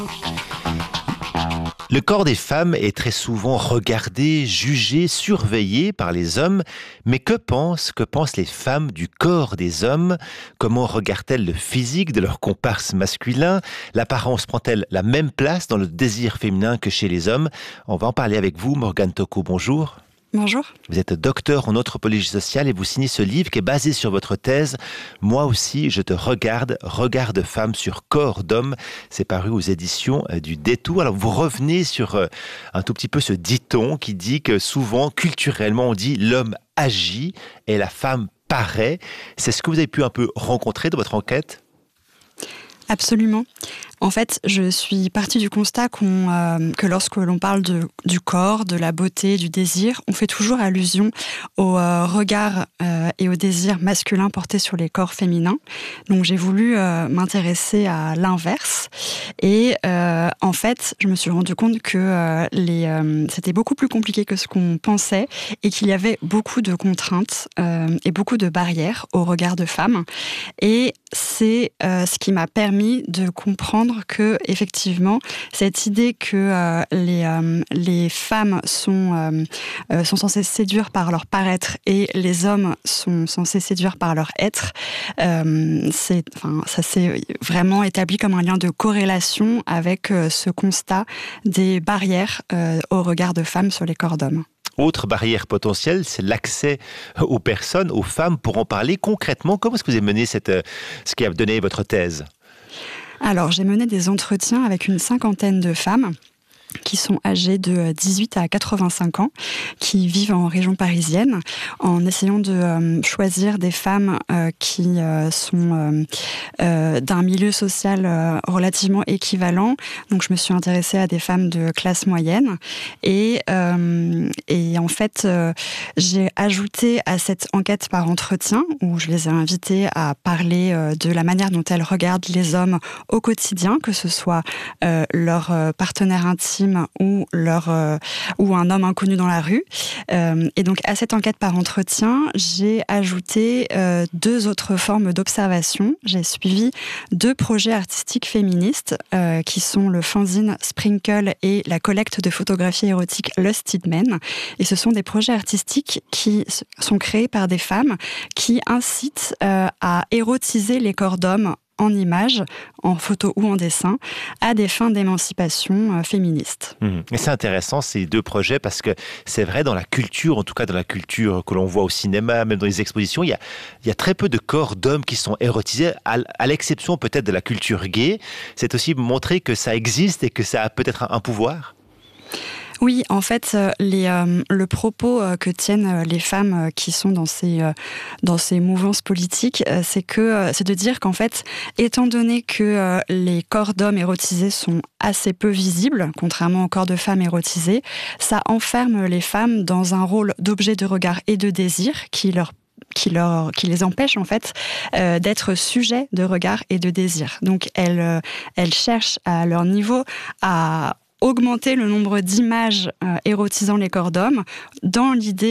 Le corps des femmes est très souvent regardé, jugé, surveillé par les hommes. Mais que pensent les femmes du corps des hommes? Comment regardent-elles le physique de leurs comparses masculins? L'apparence prend-elle la même place dans le désir féminin que chez les hommes? On va en parler avec vous, Morgane Tocco. Bonjour. Bonjour. Vous êtes docteur en anthropologie sociale et vous signez ce livre qui est basé sur votre thèse « Moi aussi, je te regarde, regard de femme sur corps d'homme ». C'est paru aux éditions du Détour. Alors, vous revenez sur un tout petit peu ce dicton qui dit que souvent, culturellement, on dit « l'homme agit et la femme paraît ». C'est ce que vous avez pu un peu rencontrer dans votre enquête ? Absolument. En fait, je suis partie du constat que lorsque l'on parle du corps, de la beauté, du désir, on fait toujours allusion au regard et au désir masculin porté sur les corps féminins. Donc j'ai voulu m'intéresser à l'inverse. Et en fait, je me suis rendu compte que c'était beaucoup plus compliqué que ce qu'on pensait et qu'il y avait beaucoup de contraintes et beaucoup de barrières au regard de femmes. Et c'est ce qui m'a permis de comprendre que effectivement cette idée que les femmes sont censées séduire par leur paraître et les hommes sont censés séduire par leur être, ça s'est vraiment établi comme un lien de corrélation avec ce constat des barrières au regard de femmes sur les corps d'hommes. Autre barrière potentielle, c'est l'accès aux personnes, aux femmes. Pour en parler concrètement, comment est-ce que vous avez mené ce qui a donné votre thèse ? Alors, j'ai mené des entretiens avec une 50aine de femmes qui sont âgées de 18 à 85 ans, qui vivent en région parisienne, en essayant de choisir des femmes qui sont d'un milieu social relativement équivalent. Donc, je me suis intéressée à des femmes de classe moyenne. Et en fait, j'ai ajouté à cette enquête par entretien, où je les ai invitées à parler de la manière dont elles regardent les hommes au quotidien, que ce soit leur partenaire intime ou un homme inconnu dans la rue. Et donc, à cette enquête par entretien, j'ai ajouté 2 autres formes d'observation. J'ai suivi 2 projets artistiques féministes qui sont le fanzine Sprinkle et la collecte de photographies érotiques Lusted Men. Et ce sont des projets artistiques qui sont créés par des femmes qui incitent à érotiser les corps d'hommes en images, en photo ou en dessin, à des fins d'émancipation féministe. Et c'est intéressant ces 2 projets parce que c'est vrai dans la culture, en tout cas dans la culture que l'on voit au cinéma, même dans les expositions, il y a très peu de corps d'hommes qui sont érotisés, à l'exception peut-être de la culture gay. C'est aussi montrer que ça existe et que ça a peut-être un pouvoir. Oui, en fait, le propos que tiennent les femmes qui sont dans ces mouvances politiques, c'est de dire qu'en fait, étant donné que les corps d'hommes érotisés sont assez peu visibles, contrairement aux corps de femmes érotisés, ça enferme les femmes dans un rôle d'objet de regard et de désir qui les empêche en fait d'être sujets de regard et de désir. Donc elles cherchent à leur niveau à augmenter le nombre d'images érotisant les corps d'hommes dans l'idée